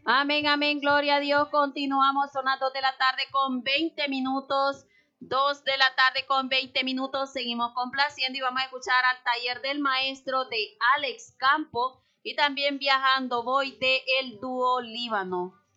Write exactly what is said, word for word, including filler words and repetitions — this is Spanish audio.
Amén, amén, gloria a Dios. Continuamos, son las dos de la tarde con veinte minutos. dos de la tarde con veinte minutos. Seguimos complaciendo y vamos a escuchar al taller del maestro de Alex Campo y también Viajando Voy de El Dúo Líbano.